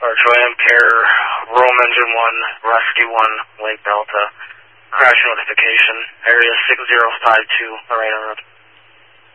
Arch AM Care, Rome Engine 1, Rescue 1, Lake Delta. Crash notification, area 6052, right on road.